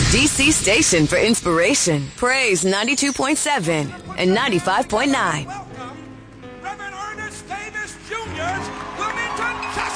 DC station for inspiration. Praise 92.7 and 95.9. Welcome, Reverend Ernest Davis Jr.'s Wilmington Church.